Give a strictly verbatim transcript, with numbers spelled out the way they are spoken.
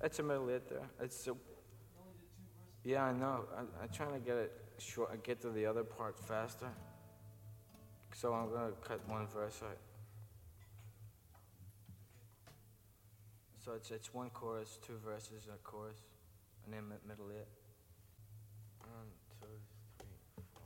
It's a middle hit there. It's a, yeah, I know. I, I'm trying to get it short, get to the other part faster. So I'm gonna cut one verse out. So it's it's one chorus, two verses, a chorus, and then middle hit. One, two.